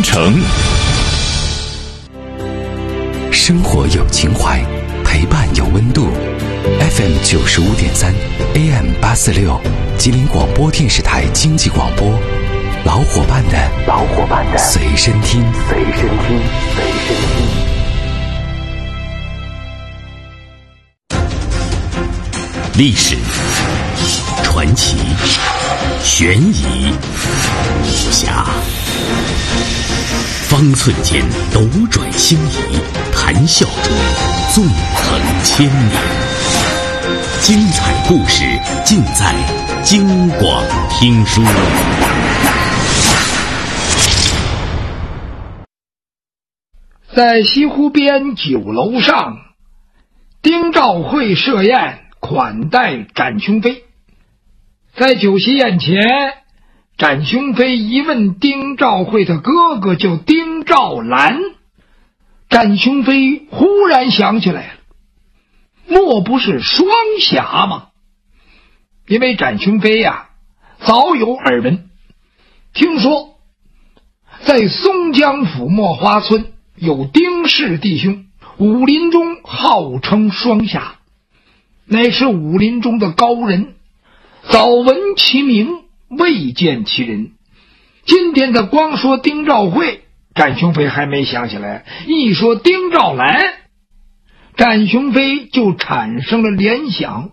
城。生活有情怀，陪伴有温度。FM 95.3 AM 846，吉林广播电视台经济广播，老伙伴的随身听。历史、传奇、悬疑、武侠，方寸间斗转星移，谈笑中纵横千年。精彩故事尽在京广听书。 在西湖边酒楼上，丁兆会设宴款待展雄飞。在酒席宴前，展雄飞一问丁兆会的哥哥叫丁兆兰，展雄飞忽然想起来了，莫不是双侠吗？因为展雄飞早有耳闻，听说在松江府墨花村有丁氏弟兄，武林中号称双侠，乃是武林中的高人，早闻其名，未见其人。今天他光说丁兆会，展雄飞还没想起来，一说丁兆兰，展雄飞就产生了联想，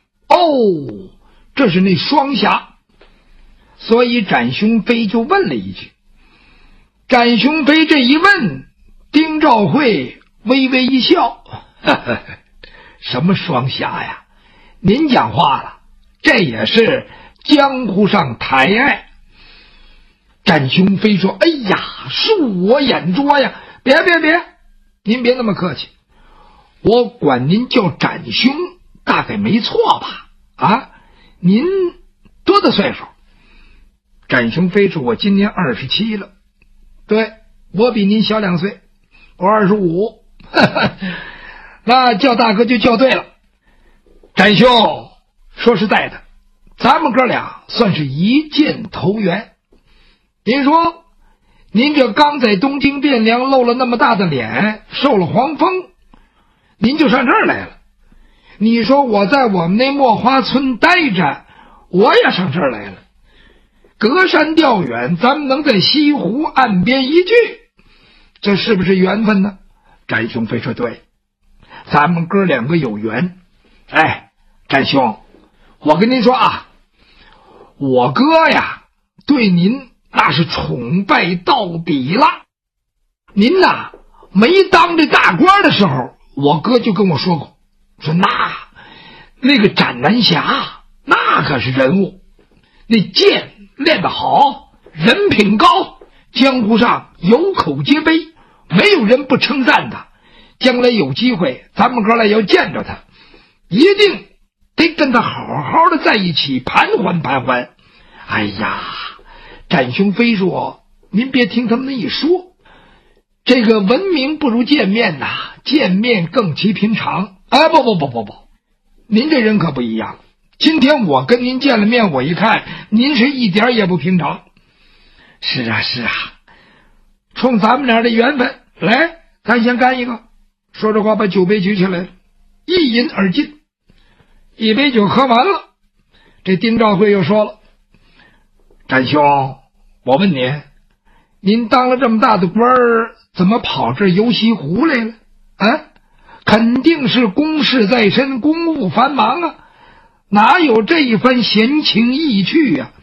这是那双侠。所以展雄飞就问了一句。展雄飞这一问，丁兆会微微一笑，什么双侠呀？您讲话了，这也是江湖上抬爱。展雄飞说，哎呀，恕我眼拙呀，别，您别那么客气，我管您叫展兄大概没错吧？您多大岁数？展雄飞说，我今年27了。对，我比您小2岁，我25。那叫大哥就叫对了。展兄，说实在的，咱们哥俩算是一见投缘。您说您这刚在东京汴梁露了那么大的脸，受了黄风，您就上这儿来了。你说我在我们那墨花村待着，我也上这儿来了。隔山钓远，咱们能在西湖岸边一聚，这是不是缘分呢？展雄飞说，对，咱们哥两个有缘。展兄，我跟您说我哥对您那是崇拜到底了。您没当这大官的时候，我哥就跟我说过，说那个展南侠那可是人物，那剑练得好，人品高，江湖上有口皆碑，没有人不称赞他。将来有机会，咱们哥俩要见着他，一定得跟他好好的在一起盘桓。哎呀，展雄飞说，您别听他们那一说，这个闻名不如见面见面更其平常。不，您这人可不一样。今天我跟您见了面，我一看您是一点也不平常。是啊，冲咱们俩的缘分，来，咱先干一个。说着话把酒杯举起来了，一饮而尽。一杯酒喝完了，这丁兆会又说了，展兄，我问您当了这么大的官儿，怎么跑这游西湖来了？肯定是公事在身，公务繁忙哪有这一番闲情逸趣呀？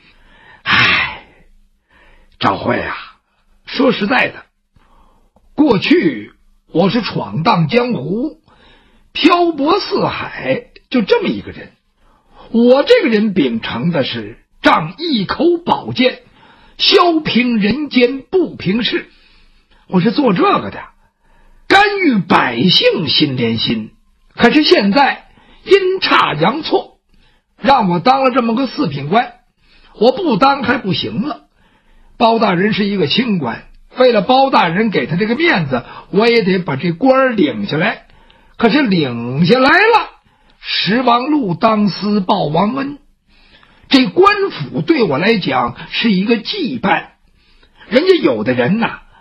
兆会说实在的，过去我是闯荡江湖，漂泊四海，就这么一个人。我这个人秉承的是仗一口宝剑，消平人间不平事。我是做这个的，干预百姓心连心。可是现在阴差阳错，让我当了这么个四品官，我不当还不行了。包大人是一个清官，为了包大人给他这个面子，我也得把这官领下来。可是领下来了，十王禄当思报王恩，这官府对我来讲是一个羁绊。人家有的人